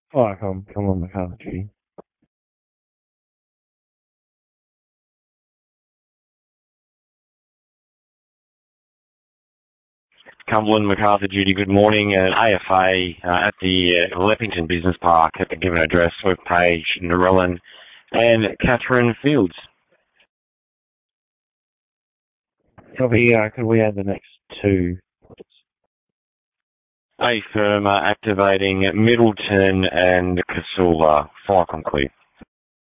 Hi, come on, McCarthy. Cumberland, MacArthur, Judy, good morning. AFA at the Leppington Business Park at the given address with Paige Narellan and Catherine Fields. Could we add the next two? A firm activating Middleton and Casula. Fire concrete.